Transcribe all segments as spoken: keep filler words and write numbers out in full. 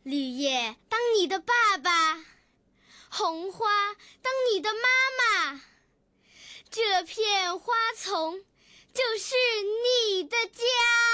绿叶当你的爸爸，红花当你的妈妈，这片花丛就是你的家。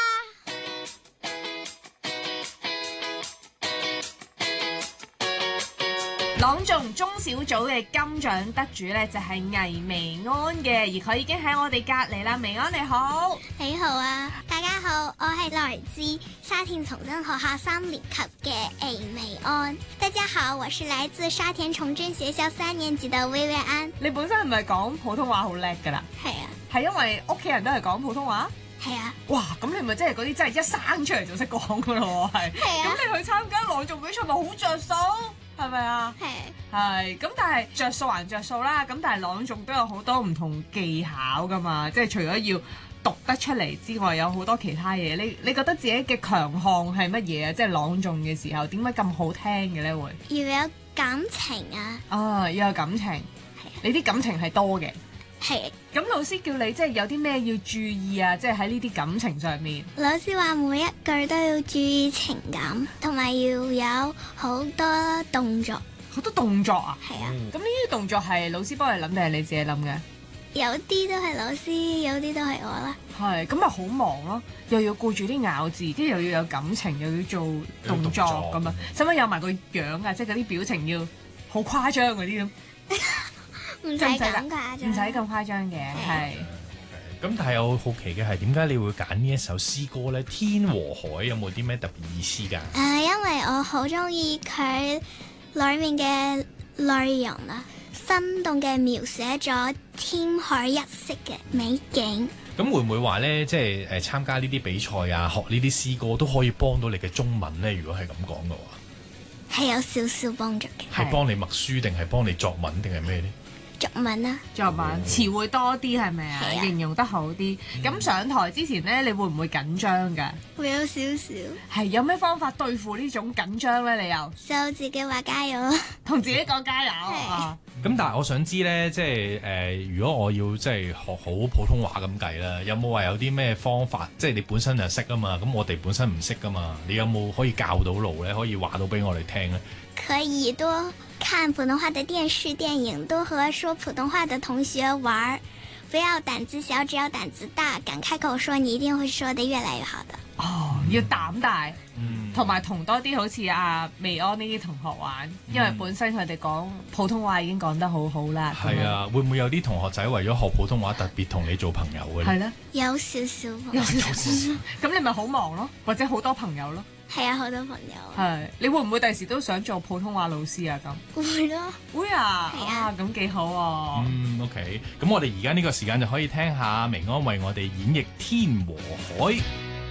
朗誦中小組嘅金獎得主咧就係倪薇安嘅，而佢已經喺我哋隔離啦。薇安你好。 你好啊，大家好，我係來自沙田崇真學校三年級嘅倪薇安。大家好，我是來自沙田崇真學校三年級嘅薇薇安。 你本身係咪講普通話好叻㗎啦？ 係啊。 係因為屋企人都係講普通話？ 係啊。 哇，咁你咪真係嗰啲真係一生出嚟就識講㗎咯喎，係。 係啊。 咁你去參加朗誦比賽咪好着數？係咪啊？ 係。 係，咁但係着數還着數啦，咁但係朗誦都有好多唔同技巧噶嘛，即係除咗要讀得出嚟之外，有好多其他嘢。你你覺得自己嘅強項係乜嘢啊？即係朗誦嘅時候，點解咁好聽嘅咧？會要有感情啊！ 啊，要有感情。係啊。你啲感情係多嘅。 係。 咁老師叫你即係有啲咩要注意啊？即係喺呢啲感情上面。 老師話每一句都要注意情感，同埋要有好多動作。 好多動作啊？ 係啊。 咁呢啲動作係老師幫你諗定係你自己諗嘅？ 有啲都係老師，有啲都係我啦。 係，咁咪好忙咯，又要顧住啲咬字，跟住又要有感情，又要做動作咁啊，使唔使有埋個樣啊？即係嗰啲表情要好誇張嗰啲咁。 唔使咁誇張， 唔使咁誇張嘅，係。 咁但係我好奇嘅係點解你會揀呢一首詩歌咧？天和海有冇啲咩特別意思㗎？誒、 呃，因為我好中意佢裡面嘅內容啦，生動嘅描寫咗天海一色嘅美景。 咁會唔會話咧，即係誒參加呢啲比賽啊，學呢啲詩歌都可以幫到你嘅中文咧？如果係咁講嘅話， 係有少少幫助嘅。 係幫你默書定係幫你作文定係咩咧？ 作文啊， 作文詞彙多啲係咪啊？形容得好啲。咁、嗯、上台之前咧，你會唔會緊張㗎？ 會有少少。 係，有咩方法對付呢種緊張咧？你又就自己話加油， 同自己講加油啊！ 咁但係我想知咧，即係誒、呃，如果我要即係學好普通話咁計啦，有冇話有啲咩方法？即係你本身就識啊嘛，咁我哋本身唔識噶嘛，你有冇可以教到路咧？可以話到俾我哋聽咧？ 可以多看普通話的電視電影，多和說普通話的同學玩，不要膽子小，只要膽子大，敢開口說，你一定會說得越來越好的。 哦，要膽大， 嗯， 同埋同多啲好似阿薇安呢啲同學玩，嗯、因為本身佢哋講普通話已經講得好好啦。 係啊，會唔會有啲同學仔為咗學普通話特別同你做朋友嘅？ 係咧， 有少少， 有少少。咁你咪好忙咯，或者好多朋友咯。 係啊，好多朋友。 係，你會唔會第時都想做普通話老師啊？咁會咯。 會啊。 係啊。 咁幾好喎。 嗯 ，OK。咁我哋而家呢個時間就可以聽下薇安為我哋演繹《天和海》。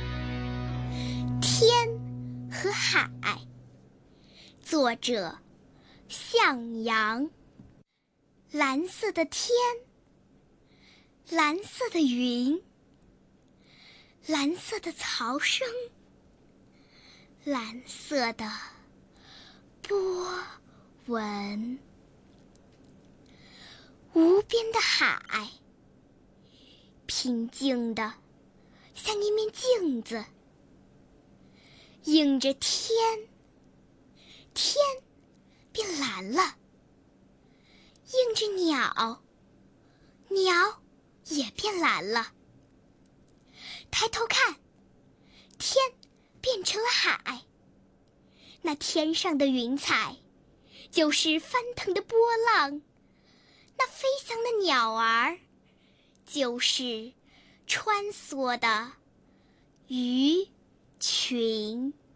天和海，作者向陽。藍色的天，藍色的雲，藍色的潮聲，藍色的波紋，無邊的海，平靜的像一面鏡子，映着天，天變藍了；映着鳥，鳥也變藍了。抬頭看，天變成了海，那天上的雲彩就是翻騰的波浪，那飛翔的鳥兒就是穿梭的魚群。